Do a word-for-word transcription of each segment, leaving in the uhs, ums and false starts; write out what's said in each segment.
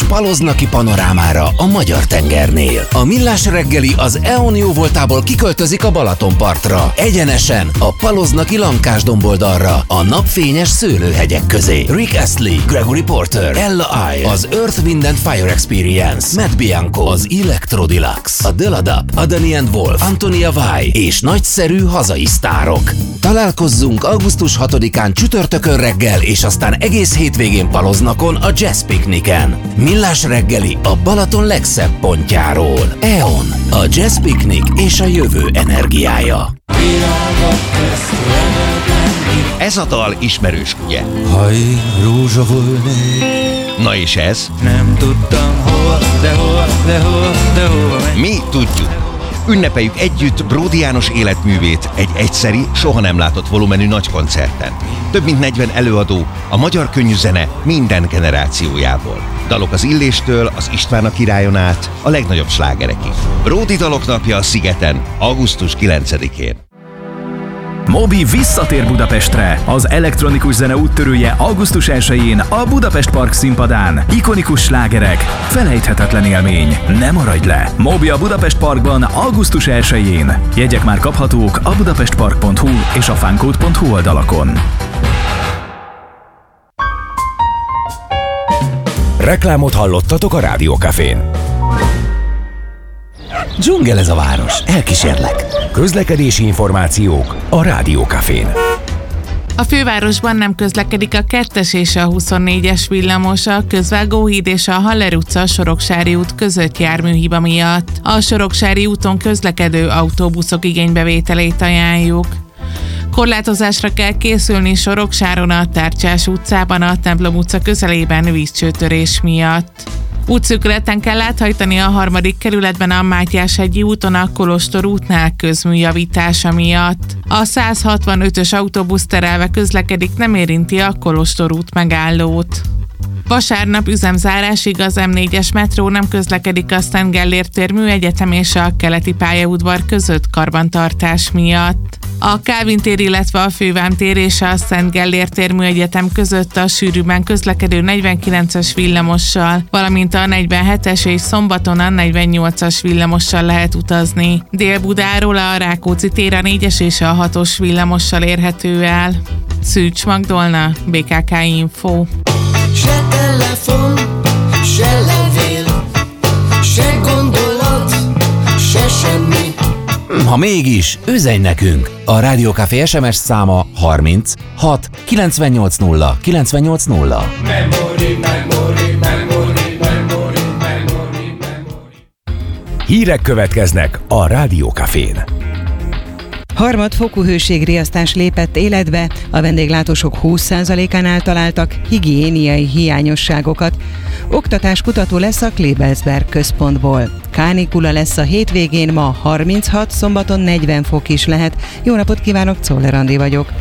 Pécs paloznaki panorámára a Magyar tengernél. A Millás reggeli az é o en jóvoltából kiköltözik a Balatonpartra. Egyenesen a paloznaki Lankás domboldalra, a napfényes szőlőhegyek közé. Rick Astley, Gregory Porter, Ella I, az Earth, Wind and Fire Experience, Matt Bianco, az Electro Deluxe, a Deladab, a Danny and Wolf, Antonia Vai és nagyszerű hazai sztárok. Találkozzunk augusztus hatodikán csütörtökön reggel, és aztán egész hétvégén Paloznakon a Jazz Picnicen. Millás reggeli a Balaton legszebb pontjáról. é o en, a Jazz Picnic és a jövő energiája. Ez a dal ismerős, ugye? Ha én rózsa volnék. Na és ez? Nem tudtam hol, de hol, de hol, de hol megy. Mi tudjuk. Ünnepeljük együtt Bródi János életművét egy egyszeri, soha nem látott volumenű nagy koncerten. Több mint negyven előadó a magyar könnyűzene minden generációjából. Dalok az Illéstől, az István a királyon át, a legnagyobb slágerekig. Bródi dalok napja a Szigeten, augusztus kilencedikén. Mobi visszatér Budapestre. Az elektronikus zene úttörője augusztus elsején a Budapest Park színpadán. Ikonikus slágerek, felejthetetlen élmény. Ne maradj le! Mobi a Budapest Parkban augusztus elsején. Jegyek már kaphatók a budapestpark pont hu és a funcode pont hu oldalakon. Reklámot hallottatok a Rádió Cafén. Dzsungel ez a város, elkísérlek. Közlekedési információk a Rádió Cafén. A fővárosban nem közlekedik a kettes és a huszonnégyes villamos, a Közvágóhíd és a Haller utca a Soroksári út között járműhiba miatt. A Soroksári úton közlekedő autóbuszok igénybevételét ajánljuk. Korlátozásra kell készülni Soroksáron a Tárcsás utcában, a Templom utca közelében vízcsőtörés miatt. Útszűkületen kell áthajtani a harmadik kerületben a Mátyás-hegyi úton a Kolostor útnál közműjavítása miatt. A száz hatvanötös autóbusz terelve közlekedik, nem érinti a Kolostor út megállót. Vasárnap üzemzárásig az em négyes metró nem közlekedik a Szent Gellért tér Műegyetem és a Keleti pályaudvar között karbantartás miatt. A Kálvin tér, illetve a Fővám tér és a Szent Gellért tér Műegyetem között a sűrűben közlekedő negyvenkilences villamossal, valamint a negyvenhetes és szombaton a negyvennyolcas villamossal lehet utazni. Dél-Budáról a Rákóczi tér a négyes és a hatos villamossal érhető el. Szűcs Magdolna, bé ká ká Info. Se telefon, se levél, se gondolat, se semmi. Ha mégis, üzenj nekünk! A Rádió Café es em es száma harminc hat kilencvennyolc nulla kilencvennyolc nulla. Memory, memory, memory, memory, memory, memory. Hírek következnek a Rádió Cafén. Harmadfokú hőségriasztás lépett életbe, a vendéglátósok húsz százalékánál találtak higiéniai hiányosságokat. Oktatáskutató lesz a Klebelsberg központból. Kánikula lesz a hétvégén, ma harminchat, szombaton negyven fok is lehet. Jó napot kívánok, Czoller Andi vagyok.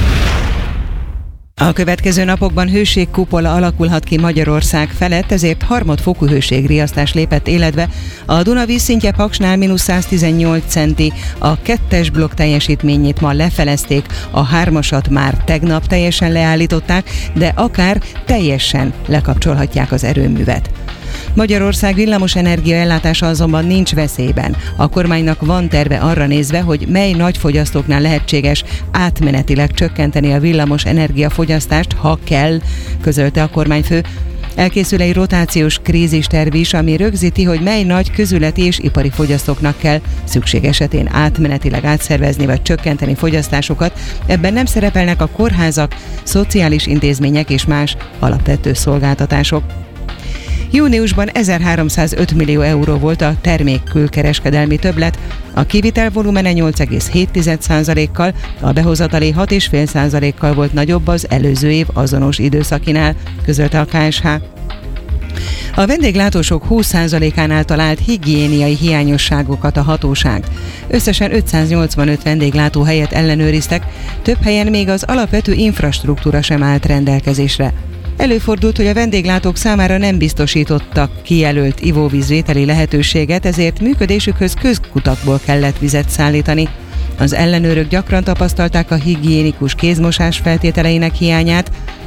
A következő napokban hőségkupola alakulhat ki Magyarország felett, ezért harmadfokú hőségriasztás lépett életbe. A Duna vízszintje Paksnál mínusz száztizennyolc centi, a kettes blokk teljesítményét ma lefelezték, a hármasat már tegnap teljesen leállították, de akár teljesen lekapcsolhatják az erőművet. Magyarország villamosenergia ellátása azonban nincs veszélyben. A kormánynak van terve arra nézve, hogy mely nagyfogyasztóknál lehetséges átmenetileg csökkenteni a villamos energiafogyasztást, ha kell, közölte a kormányfő. Elkészül egy rotációs krízisterv is, ami rögzíti, hogy mely nagy közületi és ipari fogyasztóknak kell szükség esetén átmenetileg átszervezni vagy csökkenteni fogyasztásukat. Ebben nem szerepelnek a kórházak, szociális intézmények és más alapvető szolgáltatások. Júniusban ezerháromszázöt millió euró volt a termék külkereskedelmi többlet, a kivitel volumene nyolc egész hét százalékkal, a behozatali hat egész öt százalékkal volt nagyobb az előző év azonos időszakinál, közölte a ká es há. A vendéglátósok húsz százalékánál talált higiéniai hiányosságokat a hatóság. Összesen ötszáznyolcvanöt vendéglátóhelyet ellenőriztek, több helyen még az alapvető infrastruktúra sem állt rendelkezésre. Előfordult, hogy a vendéglátók számára nem biztosítottak kijelölt ivóvízvételi lehetőséget, ezért működésükhöz közkutakból kellett vizet szállítani. Az ellenőrök gyakran tapasztalták a higiénikus kézmosás feltételeinek hiányát,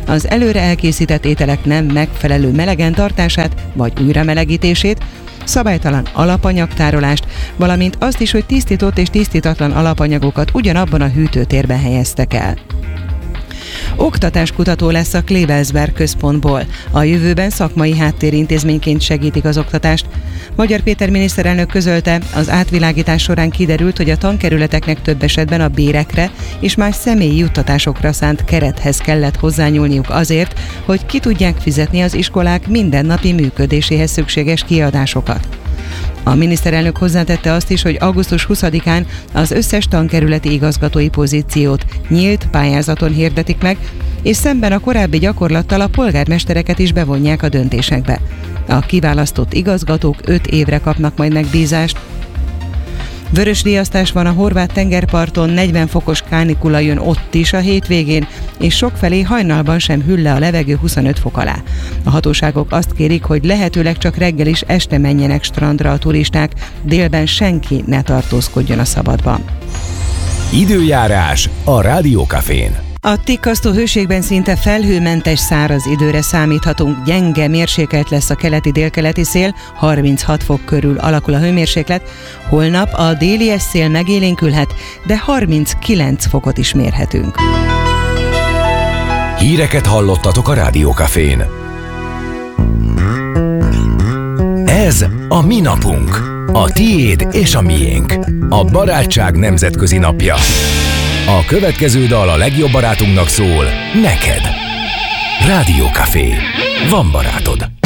az előre elkészített ételek nem megfelelő melegen tartását vagy újramelegítését, szabálytalan alapanyagtárolást, valamint azt is, hogy tisztított és tisztítatlan alapanyagokat ugyanabban a hűtőtérben helyeztek el. Oktatáskutató lesz a Klebelsberg központból. A jövőben szakmai háttérintézményként segítik az oktatást. Magyar Péter miniszterelnök közölte, az átvilágítás során kiderült, hogy a tankerületeknek több esetben a bérekre és más személyi juttatásokra szánt kerethez kellett hozzányúlniuk azért, hogy ki tudják fizetni az iskolák mindennapi működéséhez szükséges kiadásokat. A miniszterelnök hozzátette azt is, hogy augusztus huszadikán az összes tankerületi igazgatói pozíciót nyílt pályázaton hirdetik meg, és szemben a korábbi gyakorlattal a polgármestereket is bevonják a döntésekbe. A kiválasztott igazgatók öt évre kapnak majd megbízást. Vörös riasztás van a horvát tengerparton, negyven fokos kánikula jön ott is a hétvégén, és sokfelé hajnalban sem hűl le a levegő huszonöt fok alá. A hatóságok azt kérik, hogy lehetőleg csak reggel is este menjenek strandra a turisták, délben senki ne tartózkodjon a szabadban. Időjárás a Rádiókafén. A tikkasztó hőségben szinte felhőmentes száraz időre számíthatunk, gyenge mérsékelt lesz a keleti-délkeleti szél, harminchat fok körül alakul a hőmérséklet, holnap a déli szél megélénkülhet, de harminckilenc fokot is mérhetünk. Híreket hallottatok a Rádiókafén. Ez a mi napunk, a tiéd és a miénk, a barátság nemzetközi napja. A következő dal a legjobb barátunknak szól, neked. Rádiókafé. Van barátod.